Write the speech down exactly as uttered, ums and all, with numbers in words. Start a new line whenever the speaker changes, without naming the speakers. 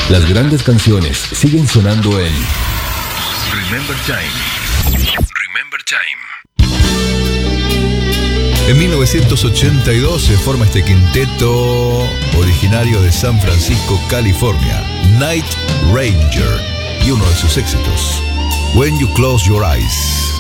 Las grandes canciones siguen sonando en
Remember Time. Remember Time.
En mil novecientos ochenta y dos se forma este quinteto originario de San Francisco, California, Night Ranger, y uno de sus éxitos, When You Close Your Eyes.